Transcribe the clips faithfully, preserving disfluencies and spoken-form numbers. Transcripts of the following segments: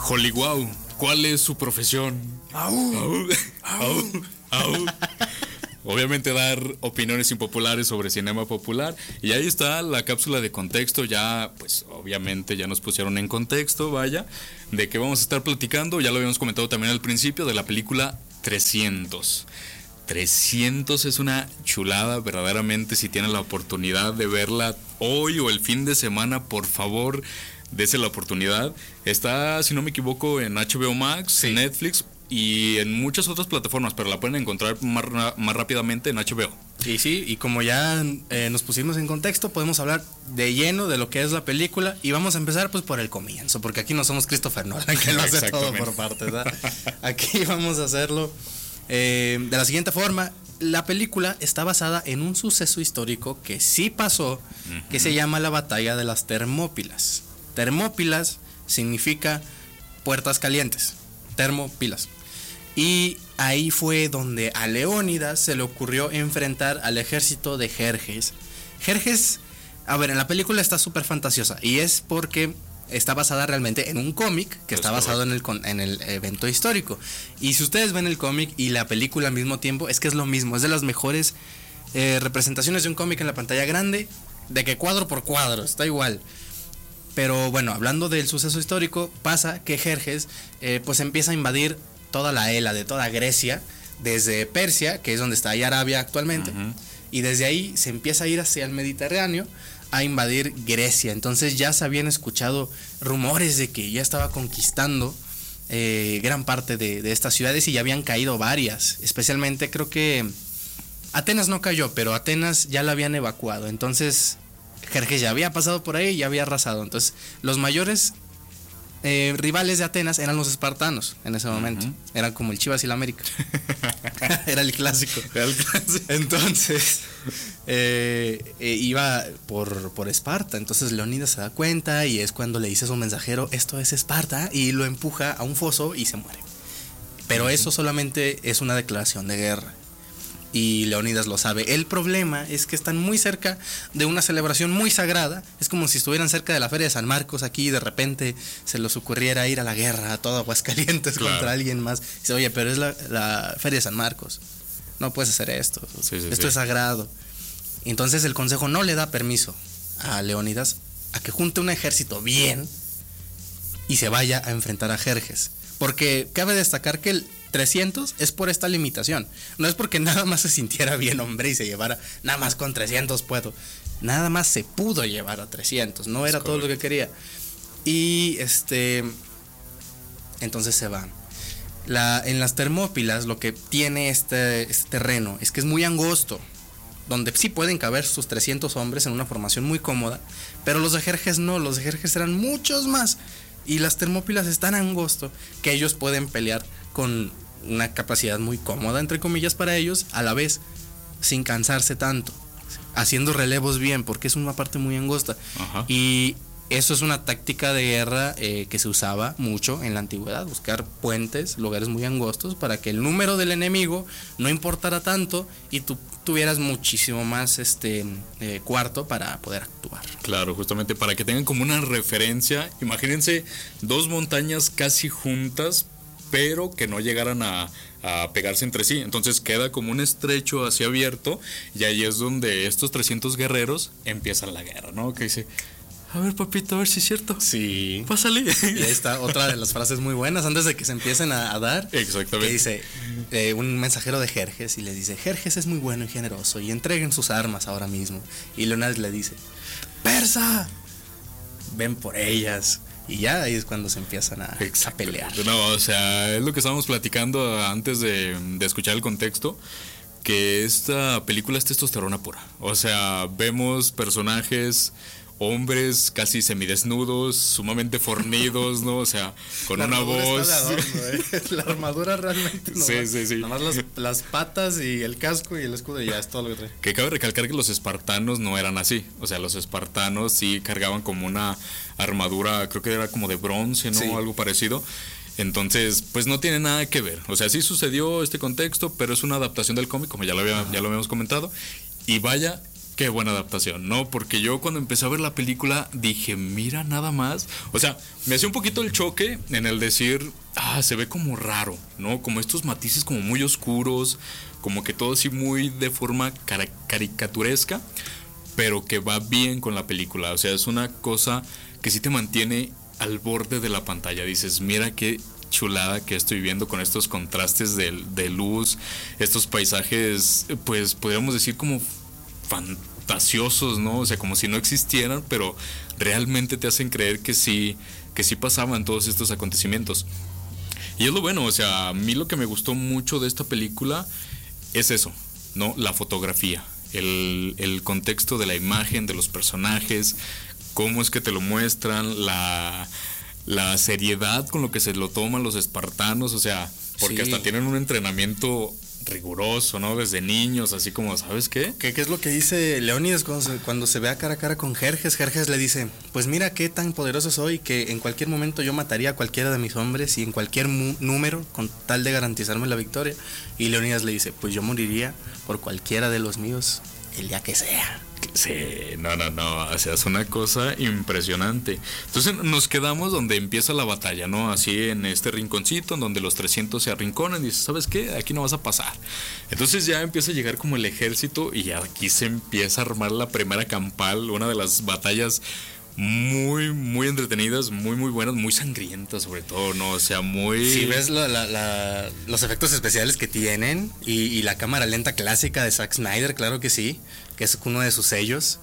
Hollywood, ¿cuál es su profesión? Au, Au, au, au. Obviamente dar opiniones impopulares sobre cinema popular. Y ahí está la cápsula de contexto. Ya, pues obviamente ya nos pusieron en contexto, vaya, de que vamos a estar platicando. Ya lo habíamos comentado también al principio, de la película trescientos. trescientos es una chulada, verdaderamente. Si tienen la oportunidad de verla hoy o el fin de semana, por favor, dese la oportunidad. Está, si no me equivoco, en H B O Max, Sí. Netflix y en muchas otras plataformas, pero la pueden encontrar más, más rápidamente en H B O. Y sí, y como ya eh, nos pusimos en contexto, podemos hablar de lleno de lo que es la película. Y vamos a empezar pues por el comienzo, porque aquí no somos Christopher Nolan, que lo hace todo por partes, ¿verdad? Aquí vamos a hacerlo eh, de la siguiente forma. La película está basada en un suceso histórico que sí pasó, uh-huh. que se llama la Batalla de las Termópilas. Termópilas significa puertas calientes, termopilas. Y ahí fue donde a Leónidas se le ocurrió enfrentar al ejército de Jerjes. Jerjes, a ver, en la película está súper fantasiosa y es porque está basada realmente en un cómic que está basado en el, en el evento histórico. Y si ustedes ven el cómic y la película al mismo tiempo, es que es lo mismo, es de las mejores eh, representaciones de un cómic en la pantalla grande, de que cuadro por cuadro, está igual. Pero bueno, hablando del suceso histórico, pasa que Jerjes eh, pues empieza a invadir toda la Hela de toda Grecia, desde Persia, que es donde está ahí Arabia actualmente, uh-huh. y desde ahí se empieza a ir hacia el Mediterráneo a invadir Grecia. Entonces ya se habían escuchado rumores de que ya estaba conquistando eh, gran parte de, de estas ciudades y ya habían caído varias, especialmente creo que Atenas no cayó, pero Atenas ya la habían evacuado. Entonces Jerjes ya había pasado por ahí y ya había arrasado. Entonces los mayores Eh, rivales de Atenas eran los espartanos en ese momento. Uh-huh. Eran como el Chivas y el América. Era el clásico. Era el clásico. Entonces eh, eh, iba por, por Esparta. Entonces Leónidas se da cuenta y es cuando le dice a su mensajero: esto es Esparta, y lo empuja a un foso y se muere. Pero uh-huh. eso solamente es una declaración de guerra. Y Leónidas lo sabe. El problema es que están muy cerca de una celebración muy sagrada. Es como si estuvieran cerca de la Feria de San Marcos aquí y de repente se les ocurriera ir a la guerra a todo Aguascalientes, claro, contra alguien más. Dice: oye, pero es la, la Feria de San Marcos, no puedes hacer esto, sí, sí, esto sí. es sagrado. Entonces el consejo no le da permiso a Leónidas a que junte un ejército bien y se vaya a enfrentar a Jerjes. Porque cabe destacar que el trescientos es por esta limitación. No es porque nada más se sintiera bien hombre y se llevara, nada más con trescientos puedo. Nada más se pudo llevar a trescientos, no era todo lo que quería. Y este entonces se van. La, en las Termópilas lo que tiene este, este terreno es que es muy angosto, donde sí pueden caber sus trescientos hombres en una formación muy cómoda, pero los de Jerjes no, los de Jerjes eran muchos más. Y las Termópilas es tan angosto que ellos pueden pelear con una capacidad muy cómoda, entre comillas, para ellos, a la vez sin cansarse tanto, haciendo relevos bien, porque es una parte muy angosta. Ajá. Y eso es una táctica de guerra eh, que se usaba mucho en la antigüedad, buscar puentes, lugares muy angostos, para que el número del enemigo no importara tanto y tú tuvieras muchísimo más este eh, cuarto para poder actuar. Claro, justamente para que tengan como una referencia. Imagínense dos montañas casi juntas, pero que no llegaran a, a pegarse entre sí. Entonces queda como un estrecho así abierto, y ahí es donde estos trescientos guerreros empiezan la guerra, ¿no? Que dice: a ver, papito, a ver si es cierto. Sí. Pásale. Y ahí está otra de las frases muy buenas antes de que se empiecen a, a dar. Exactamente. Que dice eh, un mensajero de Jerjes y le dice: Jerjes es muy bueno y generoso y entreguen sus armas ahora mismo. Y Leónidas le dice: ¡Persa! Ven por ellas. Y ya ahí es cuando se empiezan a, a pelear. No, o sea, es lo que estábamos platicando antes de, de escuchar el contexto, que esta película es testosterona pura. O sea, vemos personajes, hombres casi semidesnudos, sumamente fornidos, ¿no? O sea, con la una voz. Está de adorno, ¿eh? La armadura realmente no. Sí, sí, sí. Nada más las, las patas y el casco y el escudo, y ya es todo lo que trae. Que cabe recalcar que los espartanos no eran así. O sea, los espartanos sí cargaban como una armadura, creo que era como de bronce, ¿no? Sí. Algo parecido. Entonces, pues no tiene nada que ver. O sea, sí sucedió este contexto, pero es una adaptación del cómic, como ya lo, había, ya lo habíamos comentado. Y vaya Qué buena adaptación, ¿no? Porque yo cuando empecé a ver la película dije, mira nada más. O sea, me hacía un poquito el choque en el decir, ah, se ve como raro, ¿no? Como estos matices como muy oscuros, como que todo así muy de forma cara- caricaturesca, pero que va bien con la película. O sea, es una cosa que sí te mantiene al borde de la pantalla. Dices, mira qué chulada que estoy viendo con estos contrastes de, de luz, estos paisajes, pues podríamos decir como fantasiosos, ¿no? O sea, como si no existieran, pero realmente te hacen creer que sí, que sí pasaban todos estos acontecimientos. Y es lo bueno, o sea, a mí lo que me gustó mucho de esta película es eso, ¿no? La fotografía, el, el contexto de la imagen, de los personajes, cómo es que te lo muestran, la, la seriedad con lo que se lo toman los espartanos, o sea, porque sí, hasta tienen un entrenamiento riguroso, ¿no? Desde niños, así como, ¿sabes qué? ¿Qué, qué es lo que dice Leónidas cuando se, cuando se ve a cara a cara con Jerjes? Jerjes le dice, pues mira qué tan poderoso soy que en cualquier momento yo mataría a cualquiera de mis hombres y en cualquier mu- número con tal de garantizarme la victoria. Y Leónidas le dice, pues yo moriría por cualquiera de los míos el día que sea. Sí, no, no, no, o sea, es una cosa impresionante. Entonces nos quedamos donde empieza la batalla, ¿no? Así en este rinconcito, en donde los trescientos se arrinconan y dices, ¿sabes qué? Aquí no vas a pasar. Entonces ya empieza a llegar como el ejército y ya aquí se empieza a armar la primera campal, una de las batallas muy, muy entretenidas, muy, muy buenas, muy sangrientas sobre todo, ¿no? O sea, muy... Si ves la, la, la, los efectos especiales que tienen y, y la cámara lenta clásica de Zack Snyder, claro que sí, que es uno de sus sellos.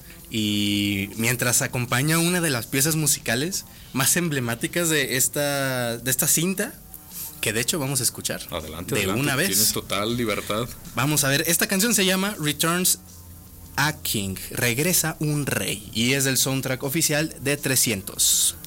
Y mientras acompaña una de las piezas musicales más emblemáticas de esta, de esta cinta, que de hecho vamos a escuchar. Adelante, de adelante, una vez. Tienes total libertad. Vamos a ver, esta canción se llama Returns a King, regresa un rey, y es del soundtrack oficial de trescientos.